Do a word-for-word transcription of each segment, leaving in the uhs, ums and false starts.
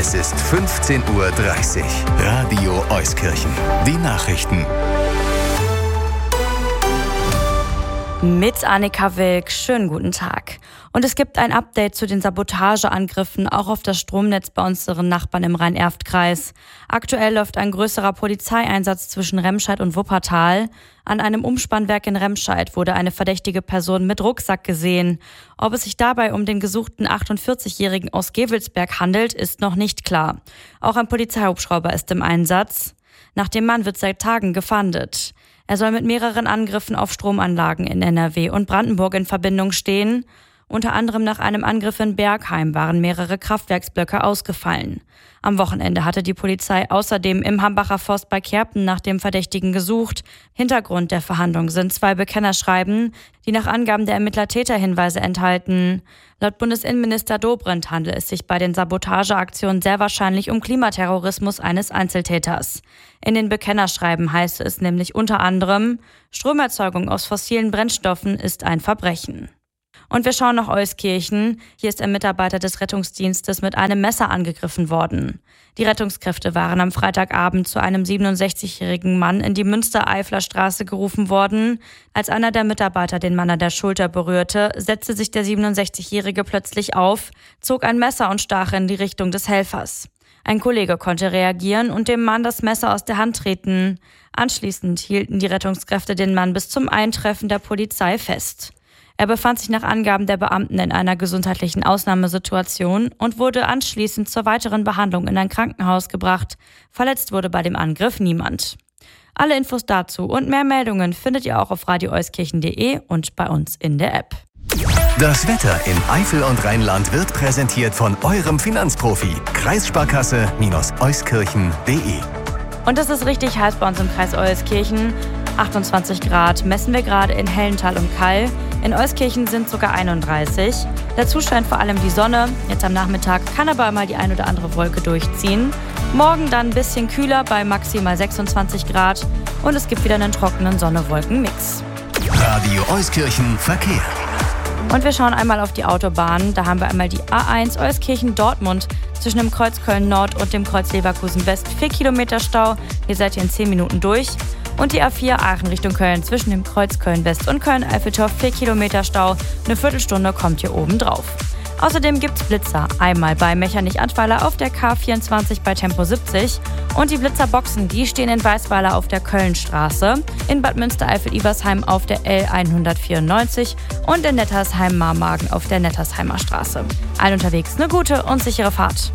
Es ist fünfzehn Uhr dreißig. Radio Euskirchen. Die Nachrichten. Mit Annika Wilk, schönen guten Tag. Und es gibt ein Update zu den Sabotageangriffen auch auf das Stromnetz bei unseren Nachbarn im Rhein-Erft-Kreis. Aktuell läuft ein größerer Polizeieinsatz zwischen Remscheid und Wuppertal. An einem Umspannwerk in Remscheid wurde eine verdächtige Person mit Rucksack gesehen. Ob es sich dabei um den gesuchten achtundvierzigjährigen aus Gevelsberg handelt, ist noch nicht klar. Auch ein Polizeihubschrauber ist im Einsatz. Nach dem Mann wird seit Tagen gefahndet. Er soll mit mehreren Angriffen auf Stromanlagen in N R W und Brandenburg in Verbindung stehen. Unter anderem nach einem Angriff in Bergheim waren mehrere Kraftwerksblöcke ausgefallen. Am Wochenende hatte die Polizei außerdem im Hambacher Forst bei Kerpen nach dem Verdächtigen gesucht. Hintergrund der Verhandlung sind zwei Bekennerschreiben, die nach Angaben der Ermittler Täterhinweise enthalten. Laut Bundesinnenminister Dobrindt handelt es sich bei den Sabotageaktionen sehr wahrscheinlich um Klimaterrorismus eines Einzeltäters. In den Bekennerschreiben heißt es nämlich unter anderem, Stromerzeugung aus fossilen Brennstoffen ist ein Verbrechen. Und wir schauen nach Euskirchen. Hier ist ein Mitarbeiter des Rettungsdienstes mit einem Messer angegriffen worden. Die Rettungskräfte waren am Freitagabend zu einem siebenundsechzigjährigen Mann in die Münstereifler Straße gerufen worden. Als einer der Mitarbeiter den Mann an der Schulter berührte, setzte sich der siebenundsechzigjährige plötzlich auf, zog ein Messer und stach in die Richtung des Helfers. Ein Kollege konnte reagieren und dem Mann das Messer aus der Hand treten. Anschließend hielten die Rettungskräfte den Mann bis zum Eintreffen der Polizei fest. Er befand sich nach Angaben der Beamten in einer gesundheitlichen Ausnahmesituation und wurde anschließend zur weiteren Behandlung in ein Krankenhaus gebracht. Verletzt wurde bei dem Angriff niemand. Alle Infos dazu und mehr Meldungen findet ihr auch auf radio euskirchen punkt de und bei uns in der App. Das Wetter in Eifel und Rheinland wird präsentiert von eurem Finanzprofi. Kreissparkasse-euskirchen punkt de. Und es ist richtig heiß bei uns im Kreis Euskirchen. achtundzwanzig Grad messen wir gerade in Hellenthal und Kall. In Euskirchen sind sogar einunddreißig. Dazu scheint vor allem die Sonne. Jetzt am Nachmittag kann aber mal die ein oder andere Wolke durchziehen. Morgen dann ein bisschen kühler bei maximal sechsundzwanzig Grad. Und es gibt wieder einen trockenen Sonne-Wolken-Mix. Radio Euskirchen Verkehr. Und wir schauen einmal auf die Autobahn. Da haben wir einmal die A eins Euskirchen-Dortmund zwischen dem Kreuz Köln-Nord und dem Kreuz Leverkusen-West. vier Kilometer Stau. Ihr seid hier in zehn Minuten durch. Und die A vier Aachen Richtung Köln zwischen dem Kreuz Köln-West und Köln-Eiffeltorf. vier Kilometer Stau. Eine Viertelstunde kommt hier oben drauf. Außerdem gibt's Blitzer. Einmal bei Mechernich-Antweiler auf der K vierundzwanzig bei Tempo siebzig. Und die Blitzerboxen, die stehen in Weißweiler auf der Kölnstraße, in Bad Münstereifel-Ibersheim auf der L hundertvierundneunzig und in Nettersheim-Marmagen auf der Nettersheimer Straße. Allen unterwegs eine gute und sichere Fahrt.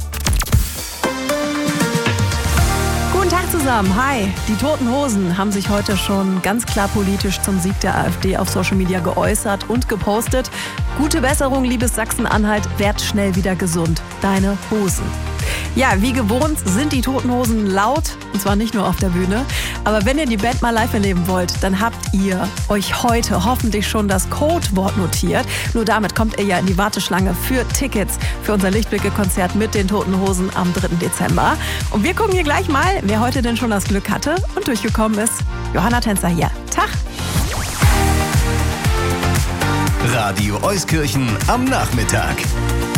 Guten Tag zusammen, hi. Die Toten Hosen haben sich heute schon ganz klar politisch zum Sieg der AfD auf Social Media geäußert und gepostet. Gute Besserung, liebes Sachsen-Anhalt, werd schnell wieder gesund. Deine Hosen. Ja, wie gewohnt sind die Toten Hosen laut, und zwar nicht nur auf der Bühne. Aber wenn ihr die Band mal live erleben wollt, dann habt ihr euch heute hoffentlich schon das Codewort notiert. Nur damit kommt ihr ja in die Warteschlange für Tickets für unser Lichtblicke-Konzert mit den Toten Hosen am dritten Dezember. Und wir gucken hier gleich mal, wer heute denn schon das Glück hatte und durchgekommen ist. Johanna Tänzer hier. Tag! Radio Euskirchen am Nachmittag.